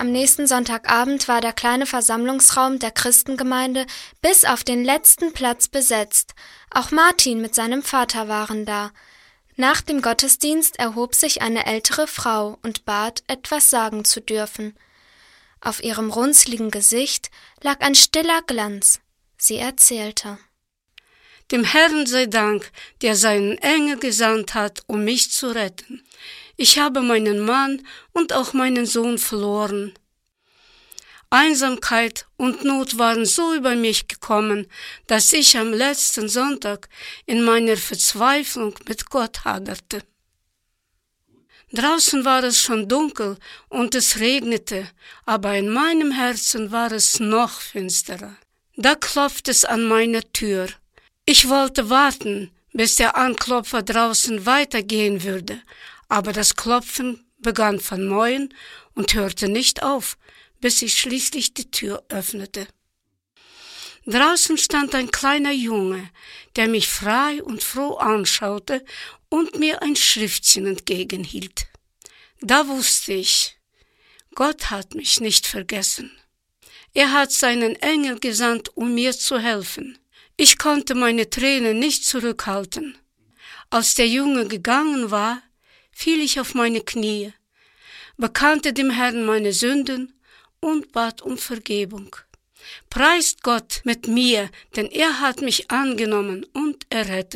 Am nächsten Sonntagabend war der kleine Versammlungsraum der Christengemeinde bis auf den letzten Platz besetzt. Auch Martin mit seinem Vater waren da. Nach dem Gottesdienst erhob sich eine ältere Frau und bat, etwas sagen zu dürfen. Auf ihrem runzligen Gesicht lag ein stiller Glanz. Sie erzählte: Dem Herrn sei Dank, der seinen Engel gesandt hat, um mich zu retten. Ich habe meinen Mann und auch meinen Sohn verloren. Einsamkeit und Not waren so über mich gekommen, dass ich am letzten Sonntag in meiner Verzweiflung mit Gott haderte. Draußen war es schon dunkel und es regnete, aber in meinem Herzen war es noch finsterer. Da klopfte es an meiner Tür. Ich wollte warten, bis der Anklopfer draußen weitergehen würde, aber das Klopfen begann von neuem und hörte nicht auf, bis ich schließlich die Tür öffnete. Draußen stand ein kleiner Junge, der mich frei und froh anschaute und mir ein Schriftchen entgegenhielt. Da wusste ich, Gott hat mich nicht vergessen. Er hat seinen Engel gesandt, um mir zu helfen. Ich konnte meine Tränen nicht zurückhalten. Als der Junge gegangen war, fiel ich auf meine Knie, bekannte dem Herrn meine Sünden und bat um Vergebung. Preist Gott mit mir, denn er hat mich angenommen und errettet.